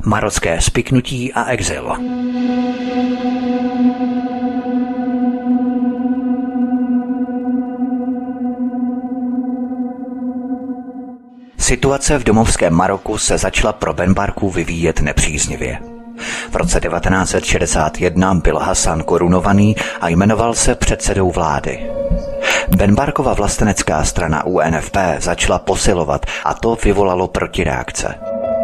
Marocké spiknutí a exil. Situace v domovském Maroku se začala pro Benbarku vyvíjet nepříznivě. V roce 1961 byl Hasan korunovaný a jmenoval se předsedou vlády. Benbarkova vlastenecká strana UNFP začala posilovat a to vyvolalo protireakce.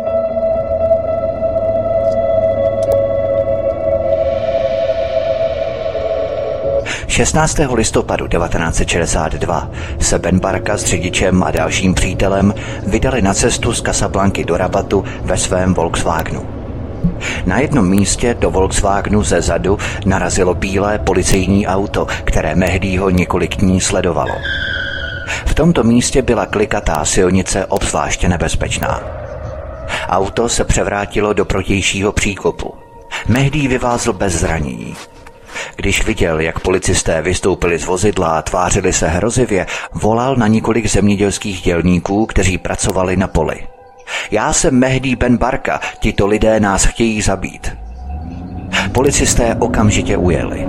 – 16. listopadu 1962 se Benbarka s řidičem a dalším přítelem vydali na cestu z Casablanky do Rabatu ve svém Volkswagenu. Na jednom místě do Volkswagenu ze zadu narazilo bílé policejní auto, které Mehdího několik dní sledovalo. V tomto místě byla klikatá silnice obzvláště nebezpečná. Auto se převrátilo do protějšího příkopu. Mehdí vyvázl bez zranění. Když viděl, jak policisté vystoupili z vozidla a tvářili se hrozivě, volal na několik zemědělských dělníků, kteří pracovali na poli. Já jsem Mehdi Benbarka, tito lidé nás chtějí zabít. Policisté okamžitě ujeli.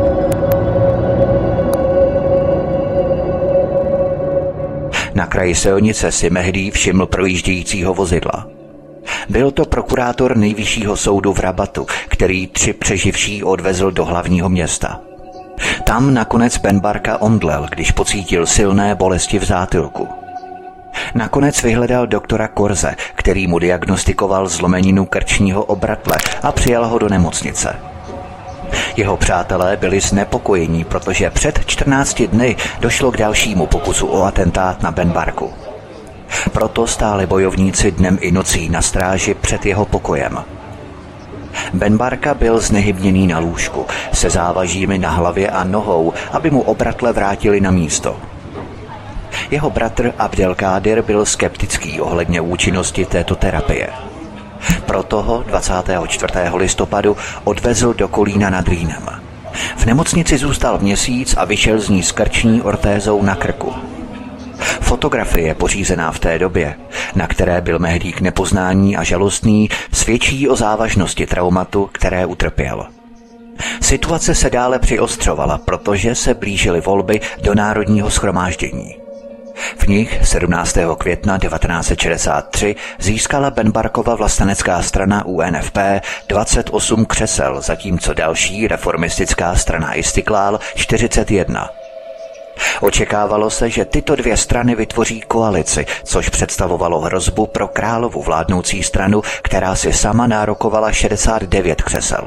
Na kraji silnice si Mehdi všiml projíždějícího vozidla. Byl to prokurátor nejvyššího soudu v Rabatu, který 3 přeživší odvezl do hlavního města. Tam nakonec Benbarka omdlel, když pocítil silné bolesti v zátylku. Nakonec vyhledal doktora Korze, který mu diagnostikoval zlomeninu krčního obratle a přijal ho do nemocnice. Jeho přátelé byli znepokojení, protože před 14 dny došlo k dalšímu pokusu o atentát na Benbarku. Proto stáli bojovníci dnem i nocí na stráži před jeho pokojem. Benbarka byl znehybněný na lůžku, se závažími na hlavě a nohou, aby mu obratle vrátili na místo. Jeho bratr Abdelkádir byl skeptický ohledně účinnosti této terapie. Proto ho 24. listopadu odvezl do Kolína nad Rýnem. V nemocnici zůstal měsíc a vyšel z ní s krční ortézou na krku. Fotografie pořízená v té době, na které byl Mehdi k nepoznání a žalostný, svědčí o závažnosti traumatu, které utrpěl. Situace se dále přiostřovala, protože se blížily volby do Národního shromáždění. V nich 17. května 1963 získala Benbarkova vlastenecká strana UNFP 28 křesel, zatímco další reformistická strana Istiklál 41. Očekávalo se, že tyto dvě strany vytvoří koalici, což představovalo hrozbu pro královu vládnoucí stranu, která si sama nárokovala 69 křesel.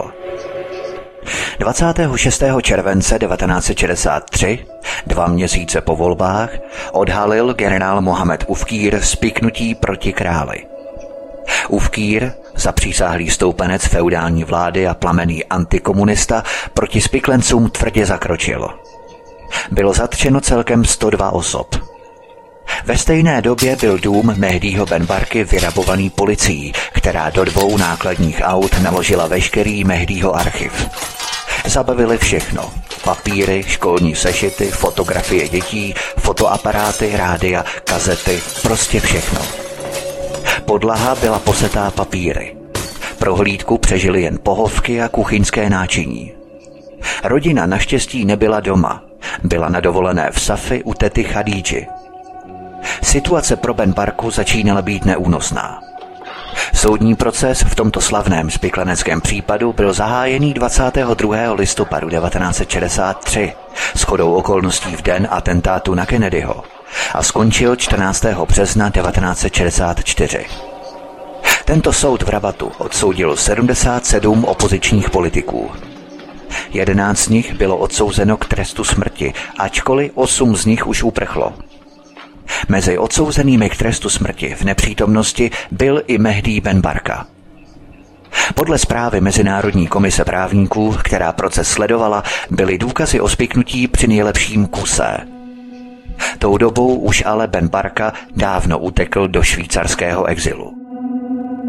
26. července 1963, 2 měsíce po volbách, odhalil generál Mohamed Ufkír spiknutí proti králi. Ufkír, zapřísáhlý stoupenec feudální vlády a plamenný antikomunista, proti spiklencům tvrdě zakročil. Bylo zatčeno celkem 102 osob. Ve stejné době byl dům Mehdího Benbarky vyrabovaný policií, která do 2 nákladních aut naložila veškerý Mehdího archiv. Zabavili všechno. Papíry, školní sešity, fotografie dětí, fotoaparáty, rádia, kazety, prostě všechno. Podlaha byla posetá papíry. Prohlídku přežili jen pohovky a kuchyňské náčiní. Rodina naštěstí nebyla doma. Byla na dovolené v Safi u tety Chadídži. Situace pro Benbarku začínala být neúnosná. Soudní proces v tomto slavném spikleneckém případu byl zahájený 22. listopadu 1963 shodou okolností v den atentátu na Kennedyho a skončil 14. března 1964. Tento soud v Rabatu odsoudil 77 opozičních politiků. 11 z nich bylo odsouzeno k trestu smrti, ačkoliv 8 z nich už uprchlo. Mezi odsouzenými k trestu smrti v nepřítomnosti byl i Mehdi Benbarka. Podle zprávy Mezinárodní komise právníků, která proces sledovala, byly důkazy o spiknutí při nejlepším kuse. Tou dobou už ale Benbarka dávno utekl do švýcarského exilu.